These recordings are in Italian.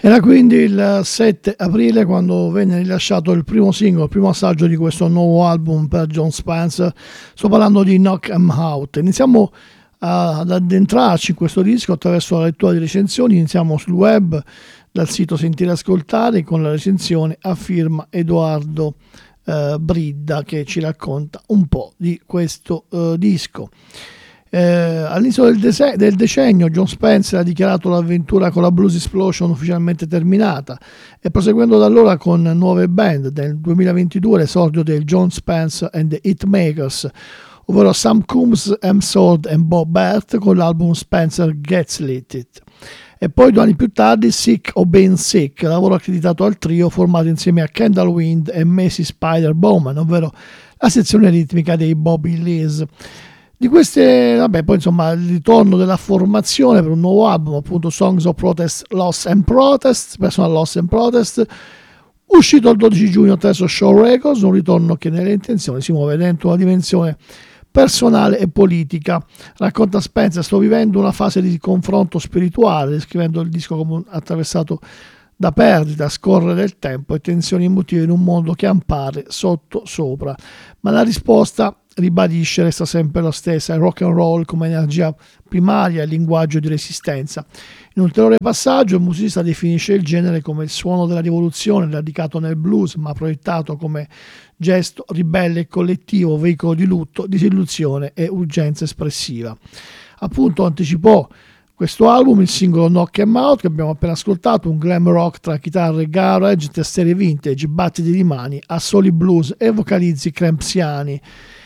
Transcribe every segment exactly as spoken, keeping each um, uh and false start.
Era quindi il sette aprile quando venne rilasciato il primo singolo, il primo assaggio di questo nuovo album per Jon Spencer. Sto parlando di Knock 'Em Out. Iniziamo ad addentrarci in questo disco attraverso la lettura di recensioni. Iniziamo sul web, dal sito Sentire e Ascoltare, con la recensione a firma Edoardo eh, Bridda, che ci racconta un po' di questo eh, disco. Eh, all'inizio del, dese- del decennio Jon Spencer ha dichiarato l'avventura con la Blues Explosion ufficialmente terminata, e proseguendo da allora con nuove band. Nel duemilaventidue l'esordio del Jon Spencer and the Hitmakers, ovvero Sam Coombs, M. Sword e Bob Bert, con l'album Spencer Gets Lit It. E poi due anni più tardi Sick o Been Sick, lavoro accreditato al trio formato insieme a Kendall Wind e Macy Spider Bowman, ovvero la sezione ritmica dei Bobby Lees. Di queste, vabbè, poi insomma il ritorno della formazione per un nuovo album, appunto Songs of Protest, Loss and Protest, Personal Loss and Protest, uscito il dodici giugno attraverso Show Records, un ritorno che nelle intenzioni si muove dentro una dimensione personale e politica. Racconta Spencer: sto vivendo una fase di confronto spirituale, descrivendo il disco come attraversato da perdita, scorrere del tempo e tensioni emotive in un mondo che appare sotto sopra, ma la risposta, ribadisce, resta sempre la stessa: il rock and roll come energia primaria e linguaggio di resistenza. In un ulteriore passaggio il musicista definisce il genere come il suono della rivoluzione, radicato nel blues ma proiettato come gesto ribelle e collettivo, veicolo di lutto, disillusione e urgenza espressiva. Appunto anticipò questo album il singolo Knock 'Em Out, che abbiamo appena ascoltato, un glam rock tra chitarre garage, tastiere vintage, battiti di mani, assoli blues e vocalizzi crampsiani.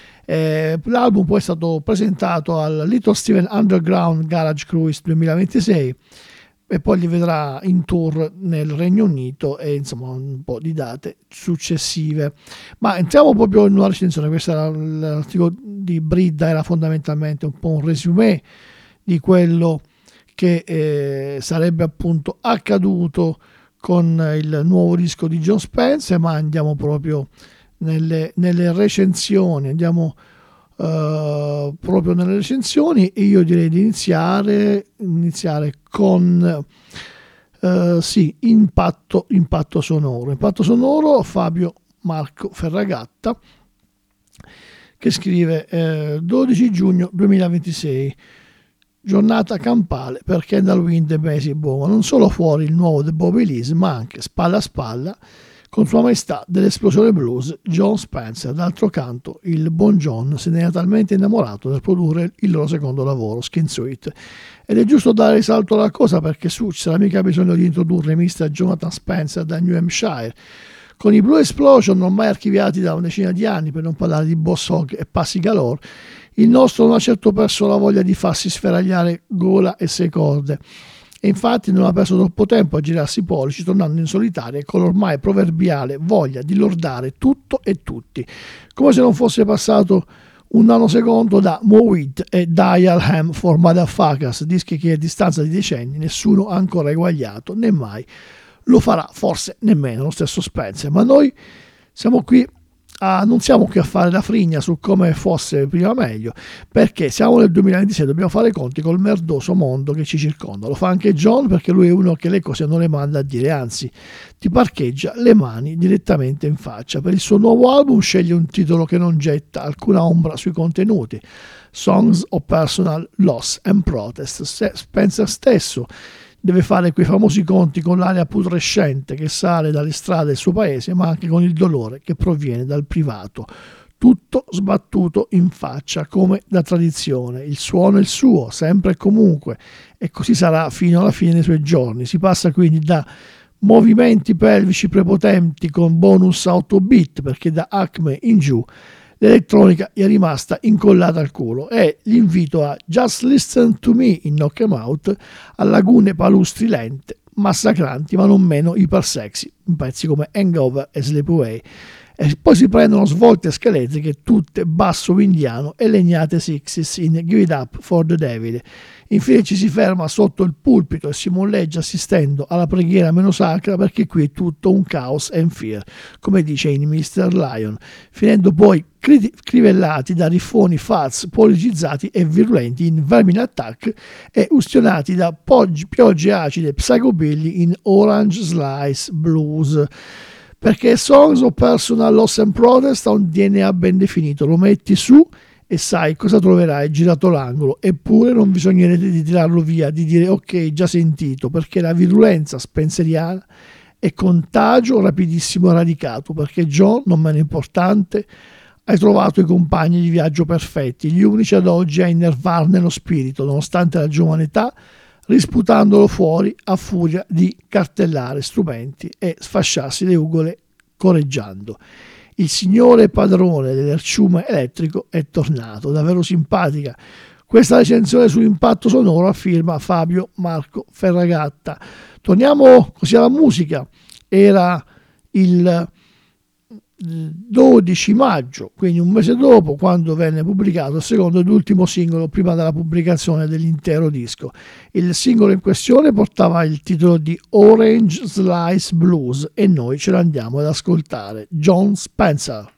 Eh, l'album poi è stato presentato al Little Steven Underground Garage Cruise duemilaventisei e poi li vedrà in tour nel Regno Unito e insomma un po' di date successive. Ma entriamo proprio in una recensione. Questo era l'articolo di Bridda, era fondamentalmente un po' un resumé di quello che eh, sarebbe appunto accaduto con il nuovo disco di Jon Spencer, ma andiamo proprio nelle, nelle recensioni, andiamo uh, proprio nelle recensioni e io direi di iniziare, iniziare con uh, sì, impatto, impatto sonoro. Impatto sonoro, Fabio Marco Ferragatta, che scrive eh, dodici giugno duemilaventisei, giornata campale per Kendall Wind e Macy Bowman, non solo fuori il nuovo The Bobby Lees, ma anche spalla a spalla con Sua Maestà dell'esplosione blues Jon Spencer. D'altro canto il buon John se ne era talmente innamorato nel produrre il loro secondo lavoro, Skin Sweet, ed è giusto dare risalto alla cosa, perché su ci sarà mica bisogno di introdurre mister Jonathan Spencer da New Hampshire con i Blue Explosion ormai archiviati da una decina di anni, per non parlare di Boss Hog e Passi Galore. Il nostro non ha certo perso la voglia di farsi sferagliare gola e sei corde, e infatti non ha perso troppo tempo a girarsi i pollici, tornando in solitaria con l'ormai proverbiale voglia di lordare tutto e tutti, come se non fosse passato un nanosecondo da Mowit e Dial M for Motherfuckers, dischi che a distanza di decenni nessuno ha ancora eguagliato, né mai lo farà, forse nemmeno lo stesso Spencer. Ma noi siamo qui a, non siamo qui a fare la frigna su come fosse prima meglio, perché siamo nel duemilaventisei, dobbiamo fare i conti col merdoso mondo che ci circonda. Lo fa anche John, perché lui è uno che le cose non le manda a dire, anzi ti parcheggia le mani direttamente in faccia. Per il suo nuovo album sceglie un titolo che non getta alcuna ombra sui contenuti: Songs of Personal Loss and Protest. Spencer stesso deve fare quei famosi conti con l'aria putrescente che sale dalle strade del suo paese, ma anche con il dolore che proviene dal privato. Tutto sbattuto in faccia come da tradizione. Il suono è il suo, sempre e comunque, e così sarà fino alla fine dei suoi giorni. Si passa quindi da movimenti pelvici prepotenti con bonus otto bit, perché da Acme in giù l'elettronica gli è rimasta incollata al culo, e l'invito a Just Listen to Me in Knock 'Em Out a lagune palustri lente, massacranti ma non meno iper sexy, in pezzi come Hangover e Sleep Away. e poi si prendono svolte scheletriche tutte basso indiano e legnate sixties in Give It Up for the Devil. Infine ci si ferma sotto il pulpito e si molleggia assistendo alla preghiera meno sacra, perché qui è tutto un caos and fear, come dice in mister Lion, finendo poi cri- crivellati da riffoni falsi, politicizzati e virulenti in Vermin Attack e ustionati da poggi- piogge acide psychobilly in Orange Slice Blues. Perché Songs of Personal Loss and Protest ha un D N A ben definito, lo metti su e sai cosa troverai girato l'angolo, eppure non bisognerebbe di tirarlo via, di dire ok, già sentito, perché la virulenza spenceriana è contagio rapidissimo e radicato, perché John, non meno importante, hai trovato i compagni di viaggio perfetti, gli unici ad oggi a innervarne lo spirito, nonostante la giovane età, risputandolo fuori a furia di cartellare strumenti e sfasciarsi le ugole coreggiando. Il signore padrone dell'erciume elettrico è tornato, davvero simpatica questa recensione su Impatto Sonoro a firma Fabio Marco Ferragatta. Torniamo così alla musica, era il dodici maggio, quindi un mese dopo, quando venne pubblicato il secondo ed ultimo singolo prima della pubblicazione dell'intero disco. Il singolo in questione portava il titolo di Orange Slice Blues e noi ce l'andiamo ad ascoltare. Jon Spencer.